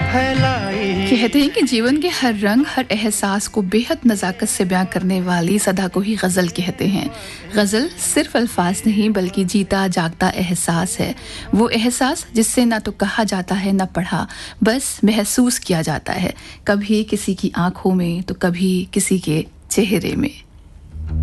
फैलाई। कहते हैं कि जीवन के हर रंग, हर एहसास को बेहद नज़ाकत से बयां करने वाली सदा को ही गज़ल कहते हैं। गज़ल सिर्फ अल्फाज नहीं बल्कि जीता जागता एहसास है। वो एहसास जिससे ना तो कहा जाता है ना पढ़ा, बस महसूस किया जाता है, कभी किसी की आंखों में तो कभी किसी के चेहरे में।